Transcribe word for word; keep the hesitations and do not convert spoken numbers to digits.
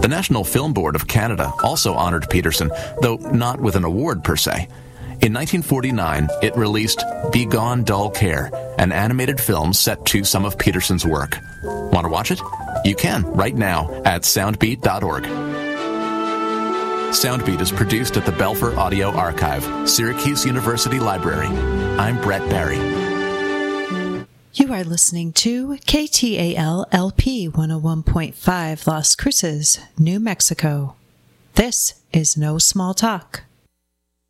The National Film Board of Canada also honored Peterson, though not with an award per se. In nineteen forty-nine, it released Be Gone Dull Care, an animated film set to some of Peterson's work. Want to watch it? You can, right now, at soundbeat dot org. Soundbeat is produced at the Belfer Audio Archive, Syracuse University Library. I'm Brett Barry. You are listening to K T A L L P one oh one point five Las Cruces, New Mexico. This is No Small Talk.